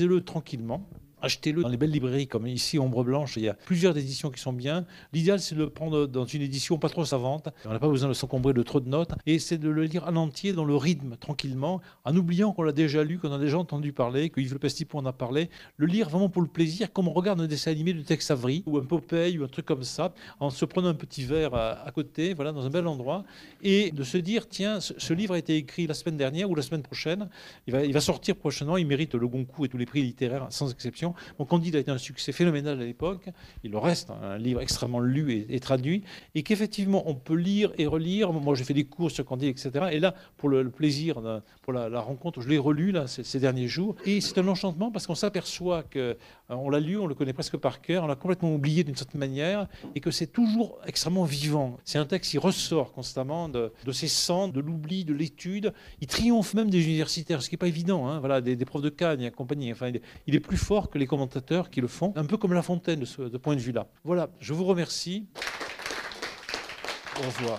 Lisez-le tranquillement. Achetez-le dans les belles librairies comme ici Ombre Blanche, il y a plusieurs éditions qui sont bien. L'idéal, c'est de le prendre dans une édition pas trop savante. On n'a pas besoin de s'encombrer de trop de notes. Et c'est de le lire en entier, dans le rythme, tranquillement, en oubliant qu'on l'a déjà lu, qu'on a déjà entendu parler, que Yves Le Pestifon en a parlé. Le lire vraiment pour le plaisir, comme on regarde un dessin animé de Tex Avery ou un Popeye ou un truc comme ça, en se prenant un petit verre à côté, voilà, dans un bel endroit, et de se dire, tiens, ce livre a été écrit la semaine dernière ou la semaine prochaine. Il va sortir prochainement, il mérite le Goncourt et tous les prix littéraires, sans exception. Mon Candide a été un succès phénoménal à l'époque. Il reste un livre extrêmement lu et traduit, et qu'effectivement, on peut lire et relire. Moi, j'ai fait des cours sur Candide, etc. Et là, pour le plaisir, pour la rencontre, je l'ai relu là, ces derniers jours. Et c'est un enchantement parce qu'on s'aperçoit qu'on l'a lu, on le connaît presque par cœur, on l'a complètement oublié d'une certaine manière, et que c'est toujours extrêmement vivant. C'est un texte qui ressort constamment de ses cendres, de l'oubli, de l'étude. Il triomphe même des universitaires, ce qui n'est pas évident, hein. Voilà, des profs de Cagne et compagnie. Enfin, il est plus fort que les commentateurs qui le font, un peu comme La Fontaine de ce point de vue-là. Voilà, je vous remercie. Au revoir.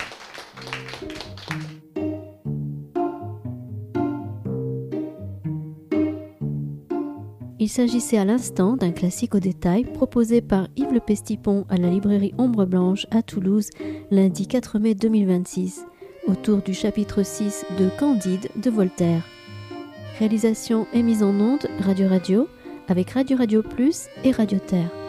Il s'agissait à l'instant d'un classique au détail proposé par Yves Le Pestifon à la librairie Ombre Blanche à Toulouse, lundi 4 mai 2026, autour du chapitre 6 de Candide de Voltaire. Réalisation et mise en onde Radio avec Radio Plus et Radio Terre.